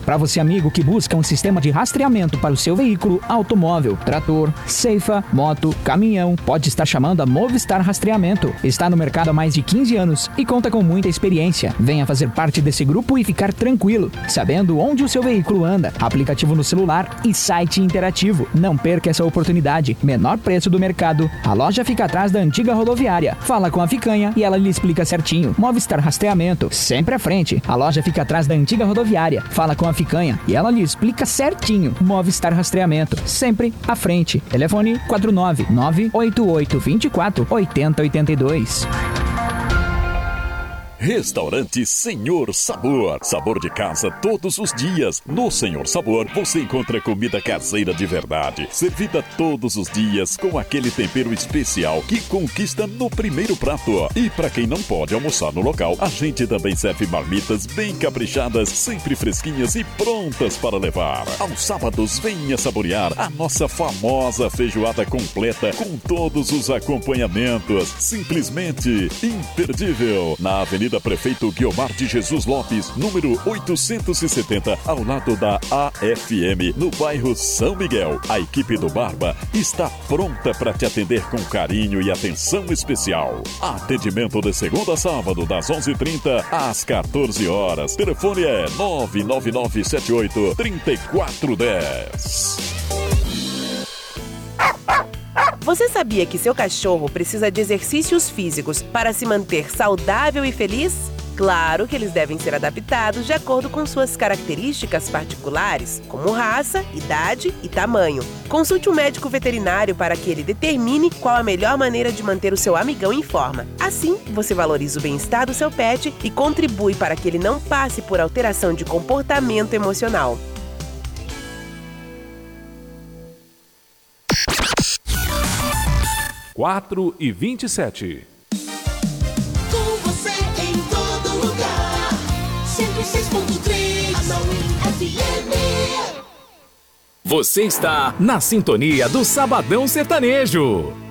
Para você, amigo, que busca um sistema de rastreamento para o seu veículo, automóvel, trator, ceifa, moto, caminhão, pode estar chamando a Movistar Rastreamento. Está no mercado há mais de 15 anos e conta com muita experiência. Venha fazer parte desse grupo e ficar tranquilo, sabendo onde o seu veículo anda. Aplicativo no celular e site interativo. Não perca essa oportunidade. Menor preço do mercado. A loja fica atrás da antiga rodoviária. Fala com a Ficanha e ela lhe explica certinho. Movistar Rastreamento, sempre à frente. A loja fica atrás da antiga rodoviária. Fala com a Ficanha e ela lhe explica certinho. Movistar Rastreamento, sempre à frente. Telefone 49988248082. Restaurante Senhor Sabor. Sabor de casa todos os dias. No Senhor Sabor você encontra comida caseira de verdade, servida todos os dias com aquele tempero especial que conquista no primeiro prato. E para quem não pode almoçar no local, a gente também serve marmitas bem caprichadas, sempre fresquinhas e prontas para levar. Aos sábados venha saborear a nossa famosa feijoada completa com todos os acompanhamentos. Simplesmente imperdível. Na Avenida Prefeito Guiomar de Jesus Lopes, número 870, ao lado da AFM, no bairro São Miguel. A equipe do Barba está pronta para te atender com carinho e atenção especial. Atendimento de segunda a sábado, das 11h30 às 14 horas. Telefone é 99978-3410. Você sabia que seu cachorro precisa de exercícios físicos para se manter saudável e feliz? Claro que eles devem ser adaptados de acordo com suas características particulares, como raça, idade e tamanho. Consulte um médico veterinário para que ele determine qual a melhor maneira de manter o seu amigão em forma. Assim, você valoriza o bem-estar do seu pet e contribui para que ele não passe por alteração de comportamento emocional. Quatro e 27. Com você em todo lugar. 106.3 FM. Você está na sintonia do Sabadão Sertanejo.